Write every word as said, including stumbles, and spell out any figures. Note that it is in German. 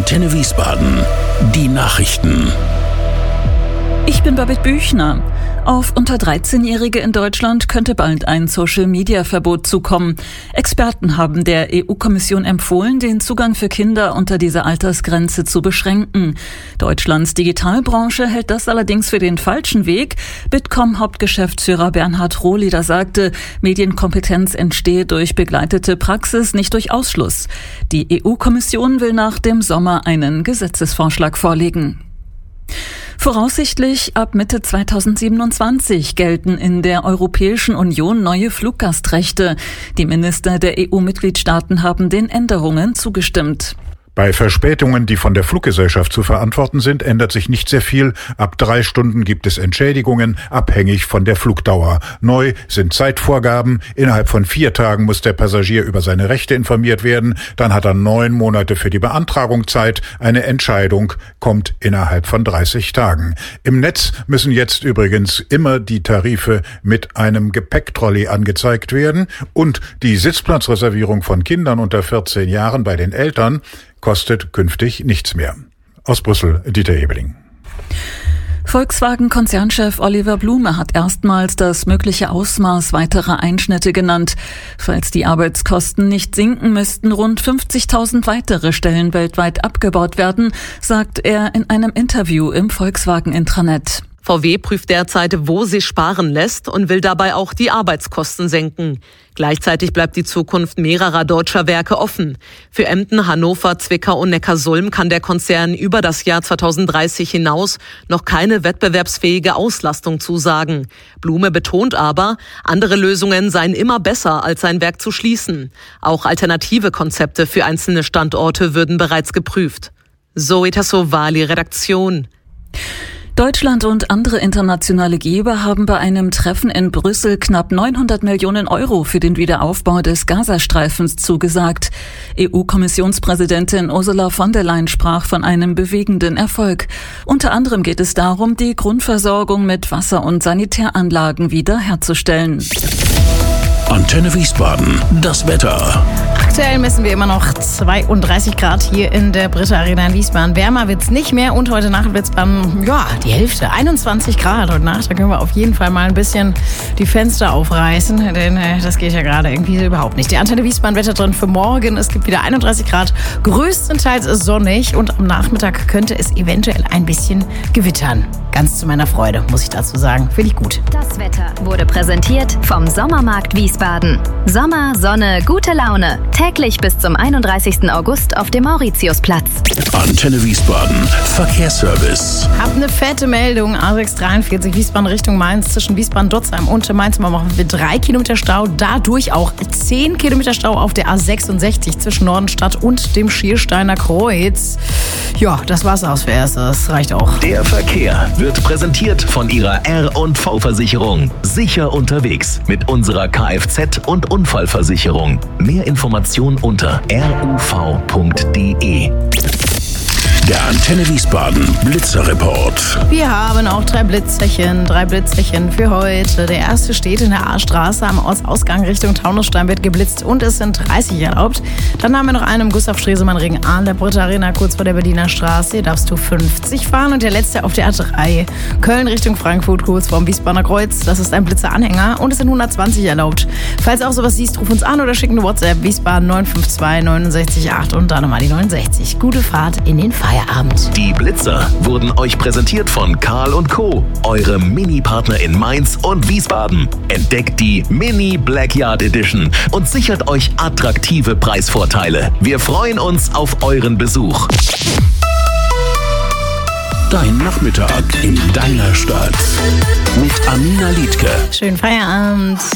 Antenne Wiesbaden. Die Nachrichten. Ich bin Babette Büchner. Auf unter dreizehnjährige in Deutschland könnte bald ein Social-Media-Verbot zukommen. Experten haben der E U-Kommission empfohlen, den Zugang für Kinder unter dieser Altersgrenze zu beschränken. Deutschlands Digitalbranche hält das allerdings für den falschen Weg. Bitkom-Hauptgeschäftsführer Bernhard Rohleder sagte, Medienkompetenz entstehe durch begleitete Praxis, nicht durch Ausschluss. Die E U-Kommission will nach dem Sommer einen Gesetzesvorschlag vorlegen. Voraussichtlich ab Mitte zweitausendsiebenundzwanzig gelten in der Europäischen Union neue Fluggastrechte. Die Minister der E U-Mitgliedstaaten haben den Änderungen zugestimmt. Bei Verspätungen, die von der Fluggesellschaft zu verantworten sind, ändert sich nicht sehr viel. Ab drei Stunden gibt es Entschädigungen, abhängig von der Flugdauer. Neu sind Zeitvorgaben. Innerhalb von vier Tagen muss der Passagier über seine Rechte informiert werden. Dann hat er neun Monate für die Beantragung Zeit. Eine Entscheidung kommt innerhalb von dreißig Tagen. Im Netz müssen jetzt übrigens immer die Tarife mit einem Gepäcktrolley angezeigt werden. Und die Sitzplatzreservierung von Kindern unter vierzehn Jahren bei den Eltern kostet künftig nichts mehr. Aus Brüssel, Dieter Ebeling. Volkswagen-Konzernchef Oliver Blume hat erstmals das mögliche Ausmaß weiterer Einschnitte genannt. Falls die Arbeitskosten nicht sinken, müssten rund fünfzigtausend weitere Stellen weltweit abgebaut werden, sagt er in einem Interview im Volkswagen-Intranet. V W prüft derzeit, wo sich sparen lässt und will dabei auch die Arbeitskosten senken. Gleichzeitig bleibt die Zukunft mehrerer deutscher Werke offen. Für Emden, Hannover, Zwickau und Neckarsulm kann der Konzern über das Jahr zweitausenddreißig hinaus noch keine wettbewerbsfähige Auslastung zusagen. Blume betont aber, andere Lösungen seien immer besser, als sein Werk zu schließen. Auch alternative Konzepte für einzelne Standorte würden bereits geprüft. Zoe Tassovali, Redaktion. Deutschland und andere internationale Geber haben bei einem Treffen in Brüssel knapp neunhundert Millionen Euro für den Wiederaufbau des Gazastreifens zugesagt. E U-Kommissionspräsidentin Ursula von der Leyen sprach von einem bewegenden Erfolg. Unter anderem geht es darum, die Grundversorgung mit Wasser- und Sanitäranlagen wiederherzustellen. Antenne Wiesbaden, das Wetter. Aktuell messen wir immer noch zweiunddreißig Grad hier in der Britta Arena in Wiesbaden. Wärmer wird's nicht mehr und heute Nacht wird's beim, ja, die Hälfte, einundzwanzig Grad heute Nacht. Da können wir auf jeden Fall mal ein bisschen die Fenster aufreißen, denn äh, das geht ja gerade irgendwie überhaupt nicht. Die Antenne Wiesbaden Wetter drin für morgen. Es gibt wieder einunddreißig Grad, größtenteils sonnig und am Nachmittag könnte es eventuell ein bisschen gewittern. Ganz zu meiner Freude, muss ich dazu sagen. Finde ich gut. Das Wetter wurde präsentiert vom Sommermarkt Wiesbaden. Sommer, Sonne, gute Laune. Täglich bis zum einunddreißigsten August auf dem Mauritiusplatz. Antenne Wiesbaden, Verkehrsservice. Hab eine fette Meldung. A sechs dreiundvierzig Wiesbaden Richtung Mainz zwischen Wiesbaden-Dotzheim und Mainz machen wir drei Kilometer Stau. Dadurch auch zehn Kilometer Stau auf der A sechsundsechzig zwischen Nordenstadt und dem Schiersteiner Kreuz. Ja, das war's aus für erst. Das reicht auch. Der Verkehr wird präsentiert von Ihrer R und V-Versicherung. Sicher unterwegs mit unserer Kfz- und Unfallversicherung. Mehr Informationen unter r u v punkt d e. Der Antenne Wiesbaden Blitzerreport. Wir haben auch drei Blitzerchen, drei Blitzerchen für heute. Der erste steht in der A-Straße am Ortsausgang Richtung Taunusstein, wird geblitzt und es sind dreißig erlaubt. Dann haben wir noch einen im Gustav-Stresemann-Ring an der Britta Arena, kurz vor der Berliner Straße. Hier darfst du fünfzig fahren und der letzte auf der A drei. Köln Richtung Frankfurt, kurz vorm Wiesbadener Kreuz. Das ist ein Blitzeranhänger und es sind hundertzwanzig erlaubt. Falls du auch sowas siehst, ruf uns an oder schick eine WhatsApp. Wiesbaden neun fünf zwei neun sechs acht und dann nochmal die neunundsechzig. Gute Fahrt in den Feierabend. Die Blitzer wurden euch präsentiert von Karl und Co., eure Mini-Partner in Mainz und Wiesbaden. Entdeckt die Mini Blackyard Edition und sichert euch attraktive Preisvorteile. Wir freuen uns auf euren Besuch. Dein Nachmittag in deiner Stadt mit Amina Liedke. Schönen Feierabend.